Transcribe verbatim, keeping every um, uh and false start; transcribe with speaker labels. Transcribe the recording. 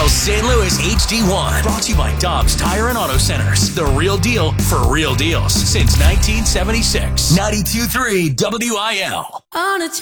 Speaker 1: Saint Louis H D one. Brought to you by Dobbs Tire and Auto Centers. The real deal for real deals since nineteen seventy-six. ninety-two point three W I L.
Speaker 2: On a